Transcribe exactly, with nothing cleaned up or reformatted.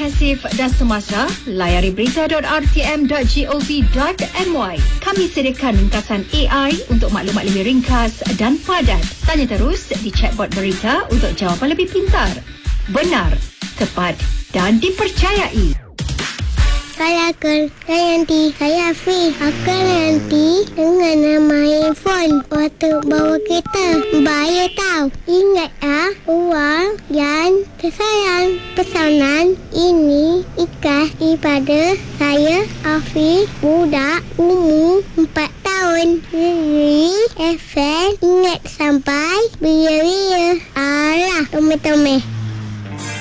komprehensif dan semasa, layari berita dot r t m dot gov dot m y. Kami sediakan ringkasan A I untuk maklumat lebih ringkas dan padat. Tanya terus di chatbot berita untuk jawapan lebih pintar, benar, tepat dan dipercayai. Saya Akal, saya nanti, saya Afiq. Akal nanti dengan nama handphone waktu bawa kereta. Bahaya tau. Ingat ah, uang dan tersayang. Pesanan ini ikhlas daripada saya, Afiq, budak umur